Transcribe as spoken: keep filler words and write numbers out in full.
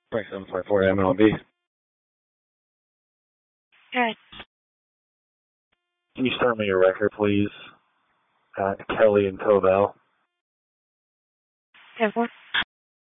twenty-seven point four M L B. Good. Can you start me your record, please? Uh, Kelly and Covell. Good.